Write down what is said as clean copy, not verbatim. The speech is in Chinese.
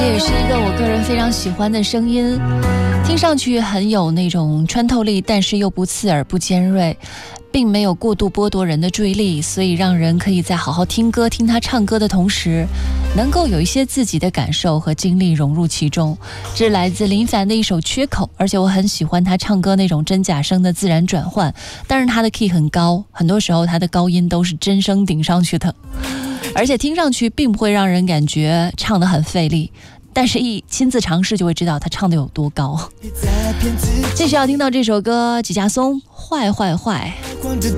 也是一个我个人非常喜欢的声音，听上去很有那种穿透力，但是又不刺耳不尖锐，并没有过度剥夺人的注意力，所以让人可以在好好听歌听他唱歌的同时，能够有一些自己的感受和经历融入其中。这是来自林凡的一首缺口，而且我很喜欢他唱歌那种真假声的自然转换，但是他的 key 很高，很多时候他的高音都是真声顶上去的，而且听上去并不会让人感觉唱得很费力，但是一亲自尝试就会知道他唱得有多高。继续要听到这首歌，纪嘉松坏坏坏。 光着